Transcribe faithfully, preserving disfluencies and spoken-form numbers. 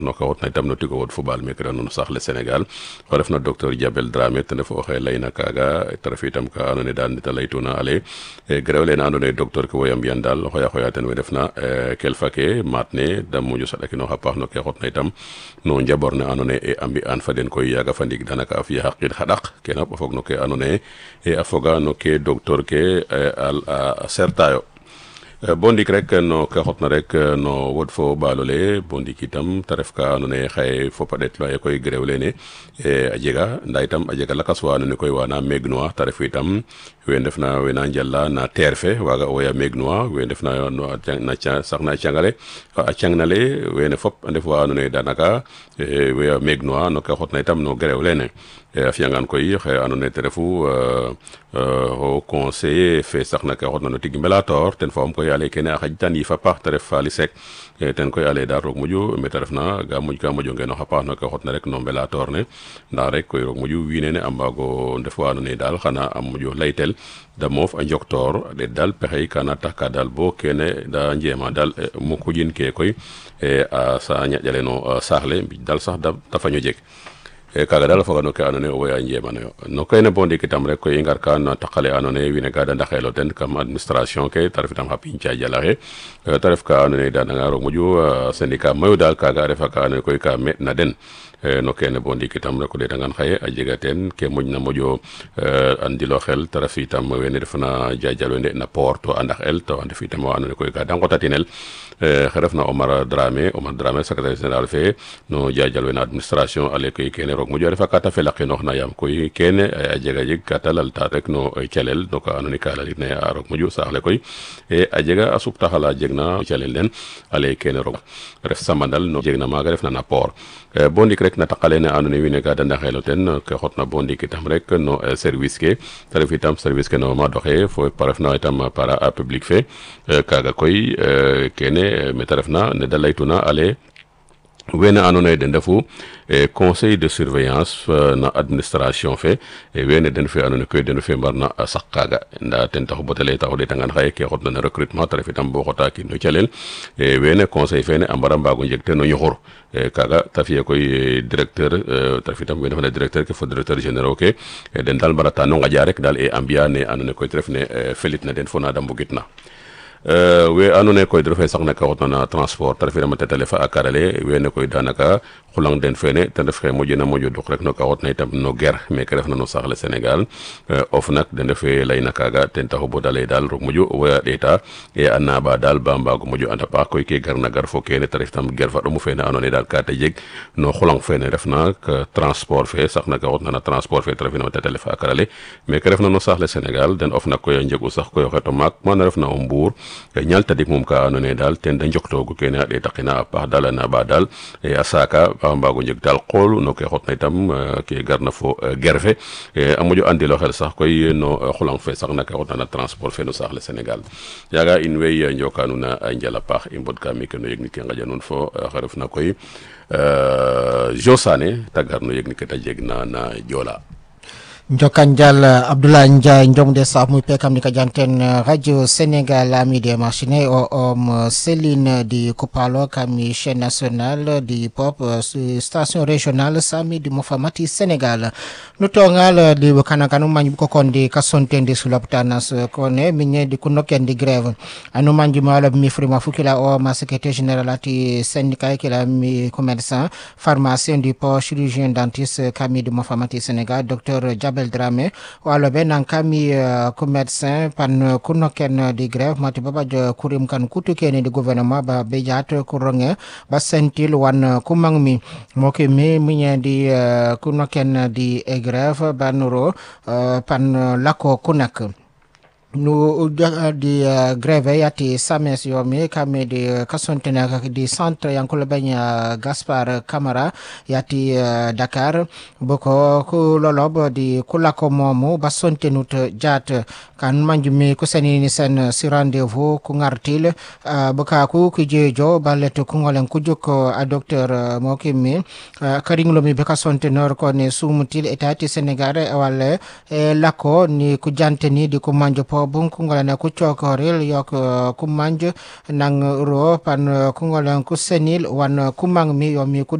no ka wotna itam no tigo wod football me kera non sax le Sénégal ko refna docteur Diabel Dramé te fo xe layna kaga trafi itam ka andone dal nita laytuna ale grew le na andone docteur ko woyam yan dal xoya xoya ten we defna kel fake matne dam mojo sadaki no xapax no ke xotna itam no njabor ne andone e ambi an faden koy yaga fandik danaka fi haqid xadaq kena bo fog no ke andone e afoga no ke docteur ke al sertayo bondik rek no ka xotna rek no wod fo balole bondik itam taref ka andone xay fo padet lo koy grew lene e a jega nda itam a jega lakas wa andone koy wana megnoa taref itam we ndefna we na njalla na terfe waga oya megnoa we ndefna no na saxna ciangale a ciangnale we ne fop ndef wa andone danaka we megnoa no ka xotna itam no grew lene a fiyangan koy xe andone te refu au conseiller fe saxna ka xotna no tigi mbelator ten fo am koy ale kene a xajtan yifa paax te ref Faly Seck ten koy ale daal roog moƴu mete refna ga moƴ ka moƴo ngeno xa paax no ke xotna rek no mbelator ne nda rek koy roog moƴu wiine ne a mbago ndef wa andona ye daal xana a moƴo laytel da moof a njoktoor a ɗeet daal pexey kana tax ka daal bo kene da njema daal mu xuƴin ke koy a sa ñaƴale no saax le mbic daal sax ta faño jeg e kaga dal foga no ke andona ye o woya njemanoyo no kene bo ndik itam rek koy i ngar ka no taqale andona ye wiin we ga da ndaxelo ten kam administration ke te ref itam xa pinca jalaxe te ref ka andona ye dananga roog moƴu syndicat mayu daal kaga a refa ka andona ye koy ka meɗ na den no kene bo ndik itam rek o ɗetangan xaye a jega teen ke moƴna moƴo andilo xel te ref itam wene refna jajal wene na port to andax el to andef itam wa andona ye koy ka da ngotatinel xe refna Omar Dramé Omar Dramé secrétaire général fe no jajal wene administration ale koy kene roog moƴo a refa ka ta felaqinooxna yaam koy kene a jega jeg ka ta lalta rek no calel no ka andona ye ka lalit ne a roog moƴu saax le koy e a jega a suptaxala jeg na calel den ale kene roog ref samandal no jeg na maaga refna na port bo ndik rek na taqale ne andona ye wiin we ga da ndaxelo ten ke xotna bo ndik itam rek no service ke te ref itam service ke no madoxe fo pa refna itam para public fe kaga koy kene mete refna ne da laytuna ale wene andona ye den ndefu conseil de surveillance na administration fe wene den fe andona koy den fe mbarna sax kaga nda ten taxu bo tele taxu ɗetangan xaye ke xotna no recrutement te ref itam bo xota kin no calel wene conseil fene a mbara mbago njeg ten no ñuxur kaga te fiye koy directeur te ref itam wene fana directeur ke fo directeur généraux ke den dal mbarata no ngaƴa rek dal e ambiya ne andona koy te ref ne felit na den fo na da mbugit na we andona ye koy refe sax na ka xotna na transport te refina tetale fa a karale wene koy danaka xulang den fene ten ref xe moƴena moƴo duk rek no ka xotna itam no ger meke refna no saax le Sénégal of nak den refe layna kaga ten taxu bo dalay daal roog moƴu waya ɗeta e a naɓa daal ba mbago moƴo anda paax koy ke garna gar fo kene te ref tam ger fa ɗomu fene andona ye daal ka te jeg no xulang fene refna transport fe sax na ka xotna na transport fe te refina tetale fa a karale meke refna no saax le Sénégal den of nak koy a njegu sax koy o xeto maak mana refna o Mbour ñaltadik moom ka andona ye daal ten da njoktoogu kene a ɗetaqina a paax daal a naɓa daal e a saaka a mbago njeg daal qool no ke xotna itam ke garna fo gerfe a moƴo andilo xel sax koy no xulang fe sax na ke xotna na transport fe no saax le Sénégal yaga in way njoka nuuna a njala paax i mbod ka meke no yeg ni ke ngaƴa nuun fo xe refna koy Jo Sané te gar no yeg ni ke ta jeg na na Joola Njokanjal Abdoulaye Ndiaye njongde sa muy pekam ni ka janten radio Sénégal ami de machine o om Céline di Kupalo kami chaîne nationale di pop station régionale sami di Mofamati Sénégal no tongal di kanakanu manju ko kondi kasontende sulaptanas kone minye di kunokendi grève anu manju mala mi frima fukila o ma secrétaire général ati syndicat kila mi commerçant pharmacien du port chirurgien dentiste kami di Mofamati Sénégal docteur Diabel Dramé walo be nan kami ko médecin pan kuno ken di grève mati baba jo kurim kan kutu ken di gouvernement ba be jat ko ronge ba sentil wan kumang mi moke mi minya di kuno ken di grève banuro pan lako kunak no di uh, grève yati sames yomi kame di kasontena di centre yankolo banya Gaspard Camara yati uh, Dakar boko ku lolob di kulako momu basontenut jat kan manjumi ku senini sen si rendez-vous ku ngartil uh, boka ku kujejo ballet ku ngolen kujuk a docteur uh, mokimi uh, karinglo mi beka sontenor ko ne sumutil etati Sénégal wala e lako ni ku janteni di ku manjo po bung kungolan ku chokoril yok ku manj nang ro pan kungolan ku senil wan kumang mi yomi ku